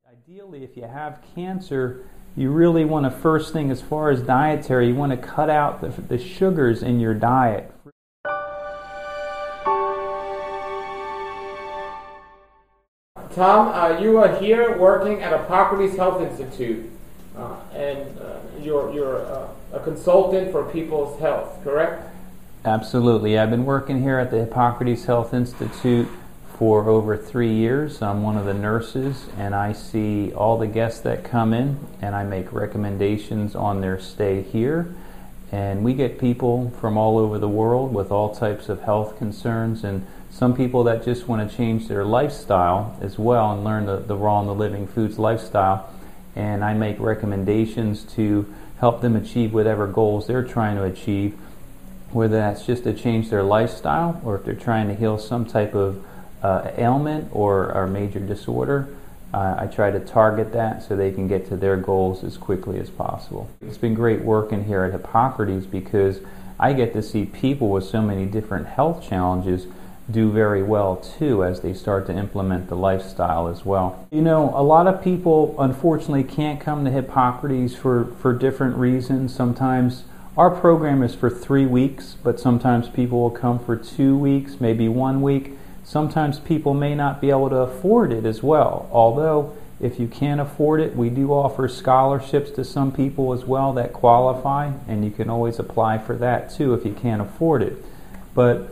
Ideally, if you have cancer, you really want to, first thing as far as dietary, you want to cut out the sugars in your diet. Tom, you are here working at Hippocrates Health Institute, and you're a consultant for people's health, correct? Absolutely. I've been working here at the Hippocrates Health Institute for over 3 years. I'm one of the nurses, and I see all the guests that come in, and I make recommendations on their stay here. And we get people from all over the world with all types of health concerns, and some people that just want to change their lifestyle as well and learn the Raw and the Living Foods lifestyle. And I make recommendations to help them achieve whatever goals they're trying to achieve, whether that's just to change their lifestyle or if they're trying to heal some type of ailment or major disorder. I try to target that so they can get to their goals as quickly as possible. It's been great working here at Hippocrates because I get to see people with so many different health challenges do very well too as they start to implement the lifestyle as well. You know, a lot of people unfortunately can't come to Hippocrates for different reasons. Sometimes our program is for 3 weeks, but sometimes people will come for 2 weeks, maybe 1 week. Sometimes people may not be able to afford it as well. Although, if you can't afford it, we do offer scholarships to some people as well that qualify, and you can always apply for that too if you can't afford it. But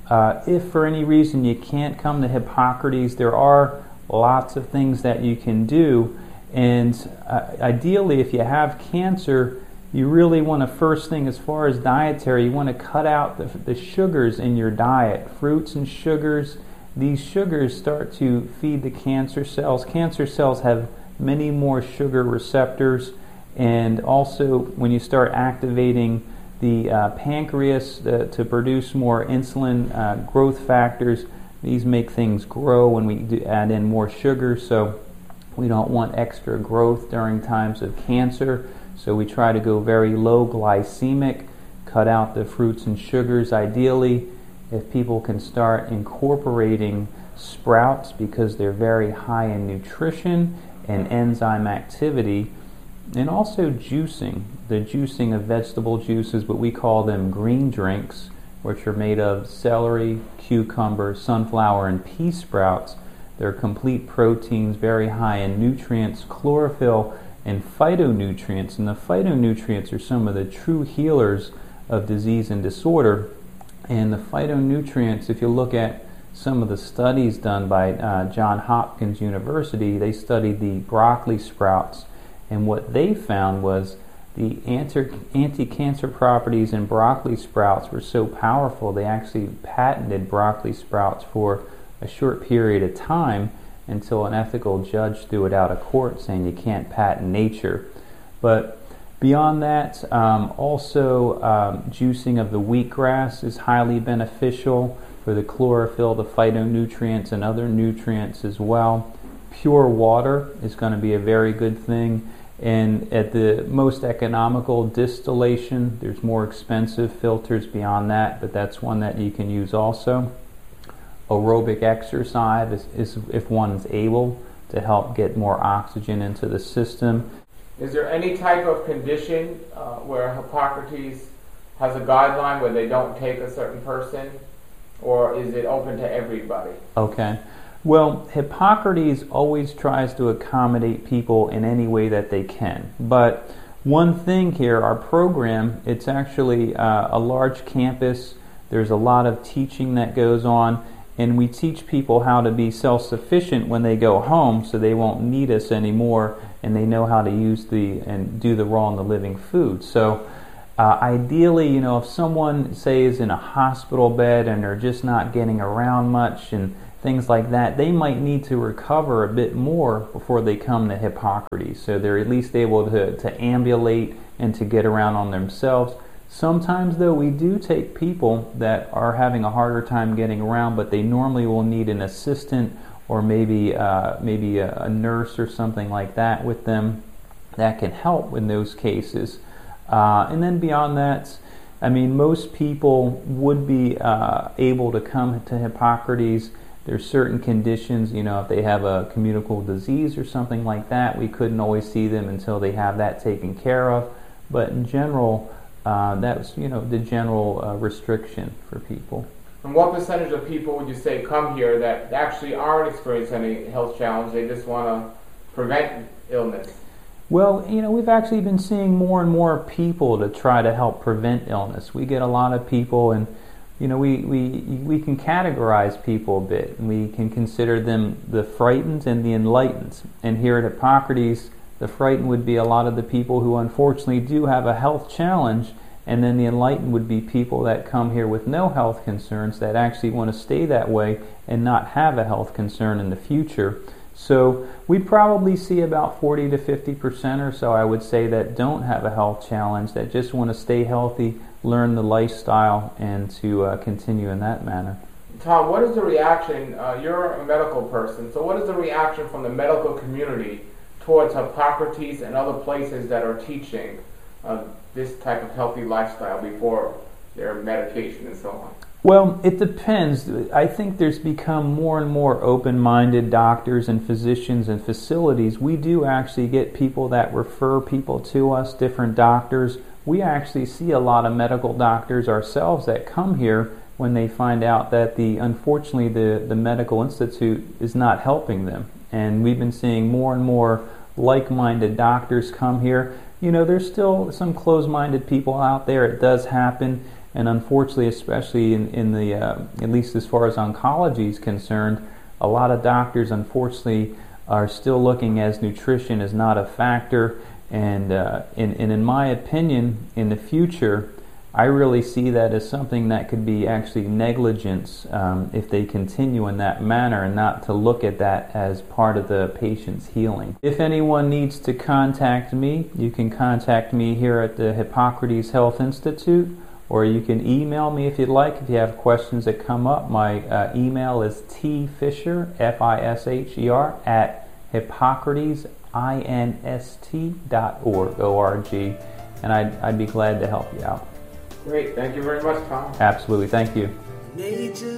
if for any reason you can't come to Hippocrates, there are lots of things that you can do. And ideally, if you have cancer, you really want to, first thing as far as dietary, you want to cut out the sugars in your diet. Fruits and sugars, these sugars start to feed the cancer cells. Cancer cells have many more sugar receptors, and also when you start activating the pancreas to produce more insulin growth factors, these make things grow when we add in more sugar, so we don't want extra growth during times of cancer. So we try to go very low glycemic, cut out the fruits and sugars. Ideally, if people can start incorporating sprouts because they're very high in nutrition and enzyme activity, and also juicing. The juicing of vegetable juices, but we call them green drinks, which are made of celery, cucumber, sunflower, and pea sprouts. They're complete proteins, very high in nutrients, chlorophyll, and phytonutrients. And the phytonutrients are some of the true healers of disease and disorder. And the phytonutrients, if you look at some of the studies done by Johns Hopkins University, they studied the broccoli sprouts, and what they found was the anti-cancer properties in broccoli sprouts were so powerful they actually patented broccoli sprouts for a short period of time until an ethical judge threw it out of court saying you can't patent nature. But beyond that, also juicing of the wheatgrass is highly beneficial for the chlorophyll, the phytonutrients, and other nutrients as well. Pure water is going to be a very good thing. And at the most economical, distillation. There's more expensive filters beyond that, but that's one that you can use also. Aerobic exercise is if one's able to help get more oxygen into the system. Is there any type of condition where Hippocrates has a guideline where they don't take a certain person, or is it open to everybody? Okay. Well, Hippocrates always tries to accommodate people in any way that they can. But one thing here, our program, it's actually a large campus. There's a lot of teaching that goes on, and we teach people how to be self-sufficient when they go home so they won't need us anymore, and they know how to use and do the Raw and the Living Food. So ideally, if someone, say, is in a hospital bed and they're just not getting around much and things like that, they might need to recover a bit more before they come to Hippocrates. So they're at least able to ambulate and to get around on themselves. Sometimes, though, we do take people that are having a harder time getting around, but they normally will need an assistant or maybe a nurse or something like that with them that can help in those cases. And then beyond that, most people would be able to come to Hippocrates There's certain conditions, if they have a communicable disease or something like that, we couldn't always see them until they have that taken care of. But in general, that's the general restriction for people. And what percentage of people would you say come here that actually aren't experiencing any health challenge? They just want to prevent illness? Well, we've actually been seeing more and more people to try to help prevent illness. We get a lot of people, and we can categorize people a bit. We can consider them the frightened and the enlightened. And here at Hippocrates, the frightened would be a lot of the people who unfortunately do have a health challenge, and then the enlightened would be people that come here with no health concerns, that actually want to stay that way and not have a health concern in the future. So we probably see about 40 to 50% or so, I would say, that don't have a health challenge, that just want to stay healthy, learn the lifestyle, and to continue in that manner. Tom, what is the reaction, you're a medical person, so what is the reaction from the medical community towards Hippocrates and other places that are teaching this type of healthy lifestyle before their medication and so on? Well, it depends. I think there's become more and more open-minded doctors and physicians and facilities. We do actually get people that refer people to us, different doctors. We actually see a lot of medical doctors ourselves that come here when they find out that unfortunately the medical institute is not helping them. And we've been seeing more and more like-minded doctors come here. There's still some closed-minded people out there. It does happen. And unfortunately, especially in the, at least as far as oncology is concerned, a lot of doctors, unfortunately, are still looking as nutrition is not a factor. And in my opinion, in the future, I really see that as something that could be actually negligence if they continue in that manner, and not to look at that as part of the patient's healing. If anyone needs to contact me, you can contact me here at the Hippocrates Health Institute, or you can email me if you'd like, if you have questions that come up. My email is tfisher, Fisher, at hippocratesinst.org, and I'd be glad to help you out. Great. Thank you very much, Tom. Absolutely. Thank you.